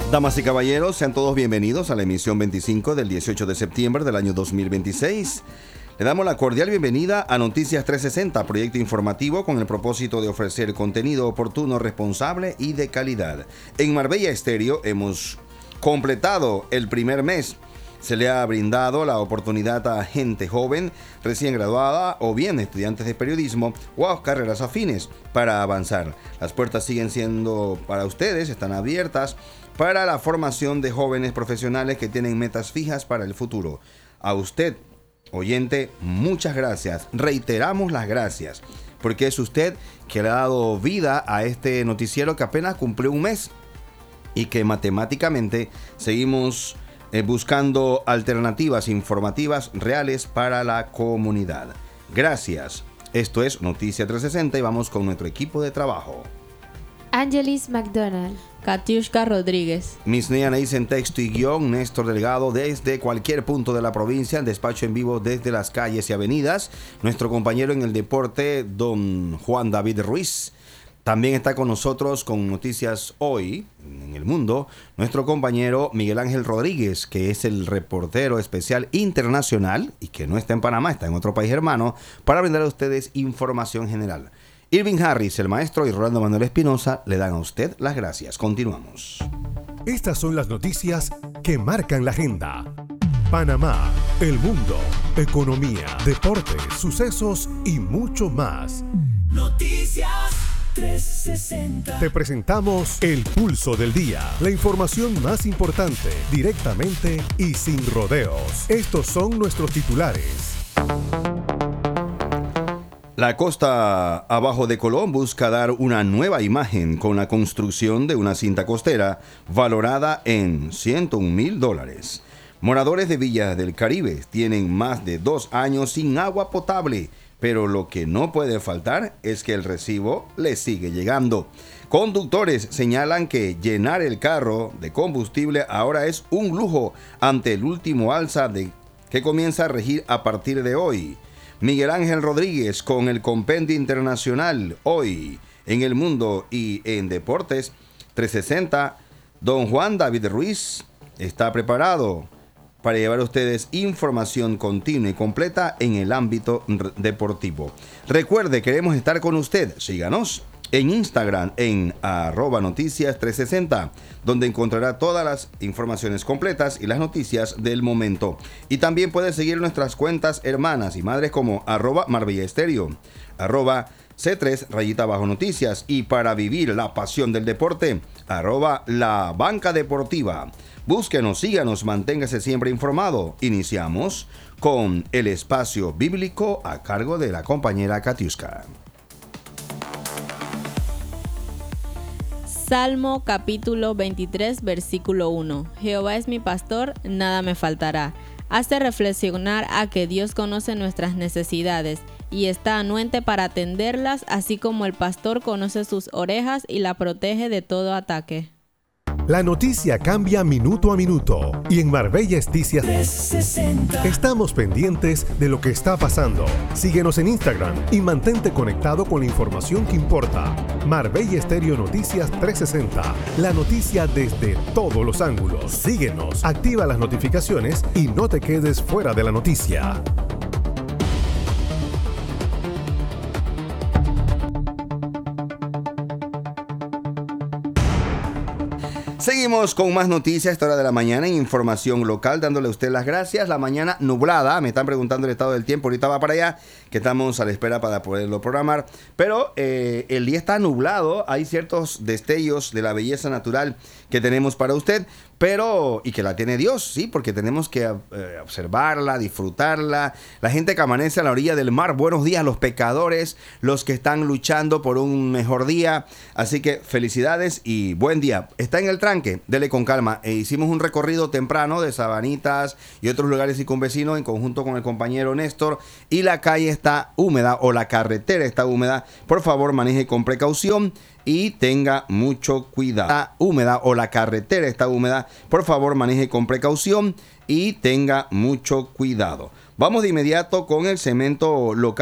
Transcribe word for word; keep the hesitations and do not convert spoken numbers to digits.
Damas y caballeros, sean todos bienvenidos a la emisión veinticinco del dieciocho de septiembre del año dos mil veintiséis. Le damos la cordial bienvenida a Noticias trescientos sesenta, proyecto informativo con el propósito de ofrecer contenido oportuno, responsable y de calidad. En Marbella Estéreo hemos completado el primer mes. Se le ha brindado la oportunidad a gente joven, recién graduada o bien estudiantes de periodismo o a carreras afines para avanzar. Las puertas siguen siendo para ustedes, están abiertas para la formación de jóvenes profesionales que tienen metas fijas para el futuro. A usted, oyente, muchas gracias. Reiteramos las gracias, porque es usted que le ha dado vida a este noticiero que apenas cumplió un mes y que matemáticamente seguimos eh, buscando alternativas informativas reales para la comunidad. Gracias. Esto es Noticias trescientos sesenta y vamos con nuestro equipo de trabajo. Angelis McDonald, Katiuska Rodríguez, Misnea Neis en texto y guión, Néstor Delgado desde cualquier punto de la provincia, despacho en vivo desde las calles y avenidas. Nuestro compañero en el deporte, don Juan David Ruiz. También está con nosotros con Noticias Hoy en el Mundo, nuestro compañero Miguel Ángel Rodríguez, que es el reportero especial internacional y que no está en Panamá, está en otro país hermano, para brindar a ustedes información general. Irving Harris, el maestro, y Rolando Manuel Espinosa le dan a usted las gracias. Continuamos. Estas son las noticias que marcan la agenda. Panamá, el mundo, economía, deportes, sucesos y mucho más. Noticias trescientos sesenta. Te presentamos el pulso del día, la información más importante, directamente y sin rodeos. Estos son nuestros titulares. La costa abajo de Colón busca dar una nueva imagen con la construcción de una cinta costera valorada en ciento un mil dólares. Moradores de Villa del Caribe tienen más de dos años sin agua potable, pero lo que no puede faltar es que el recibo les sigue llegando. Conductores señalan que llenar el carro de combustible ahora es un lujo ante el último alza de, que comienza a regir a partir de hoy. Miguel Ángel Rodríguez con el Compendio Internacional hoy en el mundo y en deportes trescientos sesenta. Don Juan David Ruiz está preparado para llevar a ustedes información continua y completa en el ámbito deportivo. Recuerde, queremos estar con usted. Síganos en Instagram en arroba noticias trescientos sesenta, donde encontrará todas las informaciones completas y las noticias del momento. Y también puede seguir nuestras cuentas hermanas y madres como arroba Marbella Estéreo, arroba C tres rayita bajo noticias, y para vivir la pasión del deporte, arroba La Banca Deportiva. Búsquenos, síganos, manténgase siempre informado. Iniciamos con el espacio bíblico a cargo de la compañera Katiuska. Salmo capítulo veintitrés, versículo uno. Jehová es mi pastor, nada me faltará. Hace reflexionar a que Dios conoce nuestras necesidades y está anuente para atenderlas, así como el pastor conoce sus ovejas y la protege de todo ataque. La noticia cambia minuto a minuto y en Marbella Esticias trescientos sesenta. Estamos pendientes de lo que está pasando. Síguenos en Instagram y mantente conectado con la información que importa. Marbella Estéreo Noticias trescientos sesenta, la noticia desde todos los ángulos. Síguenos, activa las notificaciones y no te quedes fuera de la noticia. Seguimos con más noticias a esta hora de la mañana en información local, dándole a usted las gracias. La mañana nublada, me están preguntando el estado del tiempo, ahorita va para allá, que estamos a la espera para poderlo programar. Pero eh, el día está nublado, hay ciertos destellos de la belleza natural que tenemos para usted, pero, y que la tiene Dios, sí, porque tenemos que eh, observarla, disfrutarla. La gente que amanece a la orilla del mar, buenos días a los pecadores, los que están luchando por un mejor día. Así que felicidades y buen día. Está en el tranque, dele con calma. E hicimos un recorrido temprano de Sabanitas y otros lugares circunvecinos en conjunto con el compañero Néstor, y la calle está húmeda o la carretera está húmeda. Por favor, maneje con precaución y tenga mucho cuidado. Está húmeda o la carretera está húmeda. Por favor, maneje con precaución y tenga mucho cuidado. Vamos de inmediato con el segmento local.